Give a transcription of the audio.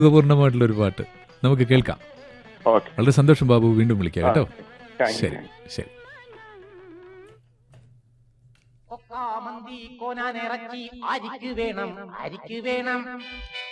പൂർണ്ണമായിട്ടുള്ള ഒരു പാട്ട് നമുക്ക് കേൾക്കാം. ഓക്കെ, വളരെ സന്തോഷം ബാബു, വീണ്ടും വിളിക്കാം കേട്ടോ. Thank you. ശരി ശരി. കൊക്കാമന്തി കോനാനിറച്ചി ആരിക്ക് വേണം, ആരിക്ക് വേണം?